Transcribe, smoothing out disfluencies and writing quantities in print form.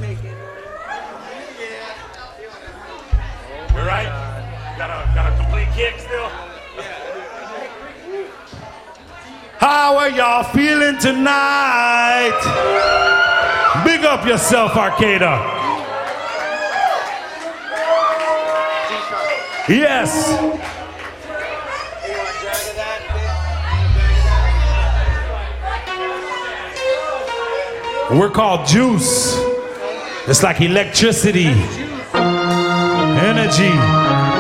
You're right. Got a complete kick still. How are y'all feeling tonight? Big up yourself, Arcada. Yes. We're called juice. It's like electricity, energy.